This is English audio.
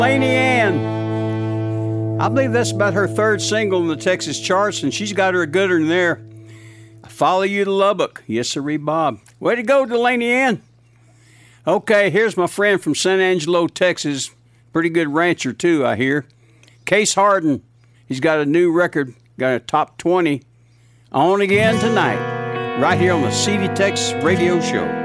Laney Ann. I believe that's about her third single in the Texas charts, and she's got her a good one there. I Follow You to Lubbock. Yes, sirree, Bob. Way to go, Delaney Ann. Okay, here's my friend from San Angelo, Texas. Pretty good rancher, too, I hear. Case Harden. He's got a new record, got a top 20. On again tonight, right here on the CD Texas Radio Show.